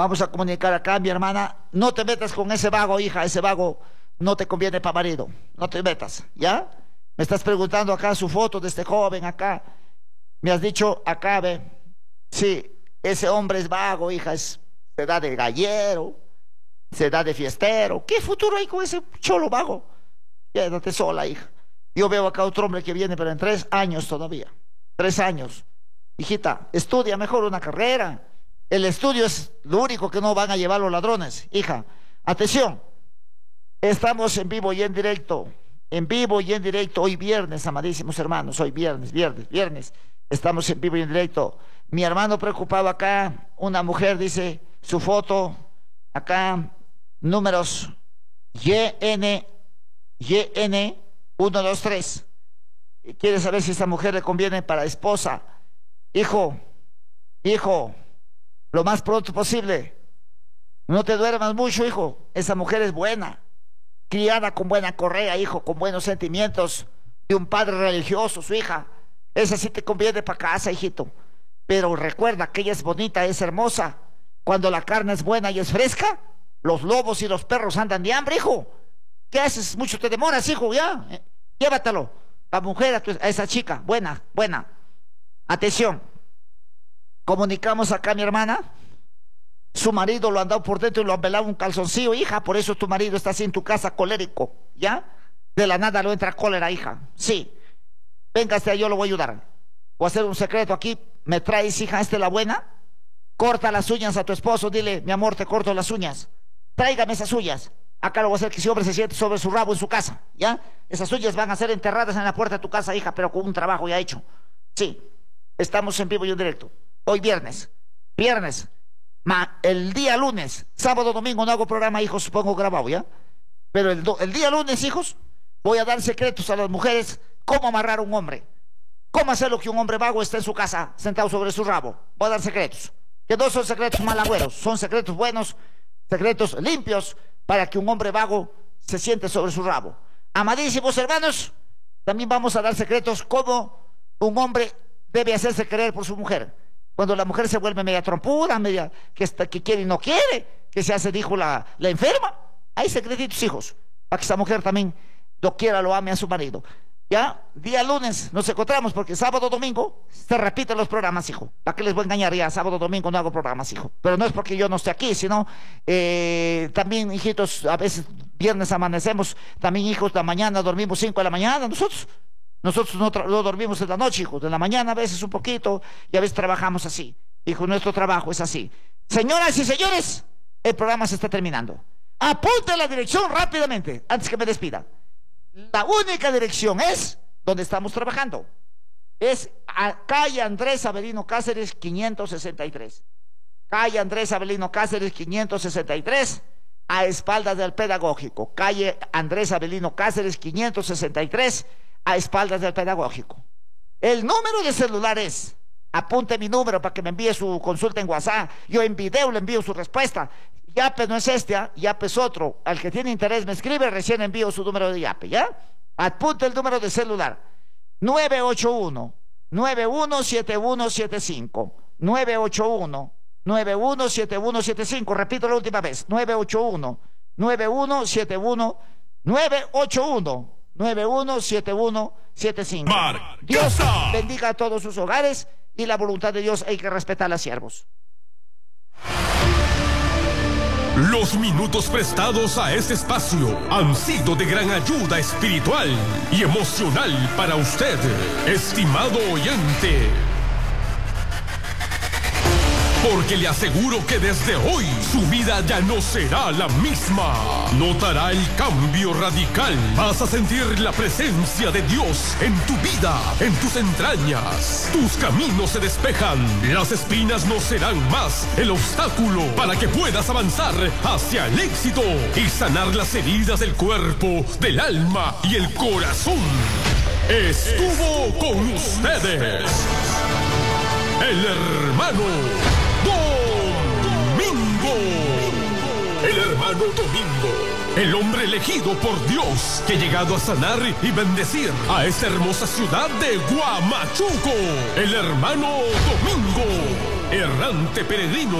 Vamos a comunicar acá, mi hermana. No te metas con ese vago, hija. Ese vago no te conviene para marido. No te metas, ¿ya? Me estás preguntando acá su foto de este joven acá. Me has dicho acá, ve. Sí, ese hombre es vago, hija. Se da de gallero, se da de fiestero. ¿Qué futuro hay con ese cholo vago? Quédate sola, hija. Yo veo acá otro hombre que viene, pero en 3 años todavía. 3 años. Hijita, estudia mejor una carrera. El estudio es lo único que no van a llevar los ladrones. Hija, atención. Estamos en vivo y en directo. En vivo y en directo. Hoy viernes, amadísimos hermanos. Hoy viernes. Estamos en vivo y en directo. Mi hermano preocupado acá. Una mujer dice su foto. Acá, números YN 123. Quiere saber si esta mujer le conviene para esposa. Hijo, lo más pronto posible. No te duermas mucho, hijo. Esa mujer es buena, criada con buena correa, hijo, con buenos sentimientos, de un padre religioso, su hija. Esa sí te conviene para casa, hijito. Pero recuerda que ella es bonita, es hermosa. Cuando la carne es buena y es fresca, los lobos y los perros andan de hambre, hijo. ¿Qué haces? Mucho te demoras, hijo, ya. Llévatelo. La mujer a esa chica, buena. Atención. Comunicamos acá a mi hermana. Su marido lo han dado por dentro y lo han velado un calzoncillo, hija. Por eso tu marido está así en tu casa, colérico, ¿ya? De la nada lo entra cólera, hija. Sí. Véngase, yo lo voy a ayudar. Voy a hacer un secreto aquí. ¿Me traes, hija, la buena? Corta las uñas a tu esposo. Dile, mi amor, te corto las uñas. Tráigame esas uñas. Acá lo voy a hacer que ese hombre se siente sobre su rabo en su casa, ¿ya? Esas uñas van a ser enterradas en la puerta de tu casa, hija, pero con un trabajo ya hecho. Sí, estamos en vivo y en directo. Hoy viernes. El día lunes, sábado, domingo no hago programa, hijos, supongo grabado, ¿ya? Pero el día lunes, hijos, voy a dar secretos a las mujeres. Cómo amarrar a un hombre. Cómo hacerlo que un hombre vago esté en su casa, sentado sobre su rabo. Voy a dar secretos. Que no son secretos malagüeros, son secretos buenos, secretos limpios, para que un hombre vago se siente sobre su rabo. Amadísimos hermanos, también vamos a dar secretos cómo un hombre debe hacerse querer por su mujer. Cuando la mujer se vuelve media trompuda, media que quiere y no quiere, que se hace, dijo la enferma. Hay secretitos, hijos, para que esa mujer también lo quiera, lo ame a su marido. Ya, día lunes nos encontramos, porque sábado, domingo se repiten los programas, hijo. ¿Para qué les voy a engañar? Ya sábado, domingo no hago programas, hijo. Pero no es porque yo no esté aquí, sino también, hijitos, a veces viernes amanecemos, también, hijos, la mañana dormimos 5 de la mañana, nosotros no dormimos en la noche, hijos, de la mañana a veces un poquito, y a veces trabajamos así. Hijo, nuestro trabajo es así. Señoras y señores, el programa se está terminando. Apunte la dirección rápidamente, antes que me despida. La única dirección es donde estamos trabajando. Es a calle Andrés Avelino Cáceres 563. Calle Andrés Avelino Cáceres 563, a espaldas del Pedagógico. Calle Andrés Avelino Cáceres 563, a espaldas del Pedagógico. El número de celular es, apunte mi número para que me envíe su consulta en WhatsApp. Yo en video le envío su respuesta. Yape no es Yape es otro. Al que tiene interés me escribe, recién envío su número de Yape, ¿ya? Apunte el número de celular. 981-917175. 981-917175. Repito la última vez. 981-917175. Dios bendiga a todos sus hogares, y la voluntad de Dios hay que respetarla, siervos. Los minutos prestados a este espacio han sido de gran ayuda espiritual y emocional para usted, estimado oyente. Porque le aseguro que desde hoy su vida ya no será la misma. Notará el cambio radical. Vas a sentir la presencia de Dios en tu vida, en tus entrañas. Tus caminos se despejan. Las espinas no serán más el obstáculo para que puedas avanzar hacia el éxito y sanar las heridas del cuerpo, del alma y el corazón. Estuvo con ustedes el hermano Domingo. El hermano Domingo, el hombre elegido por Dios, que ha llegado a sanar y bendecir a esta hermosa ciudad de Huamachuco. El hermano Domingo, errante peregrino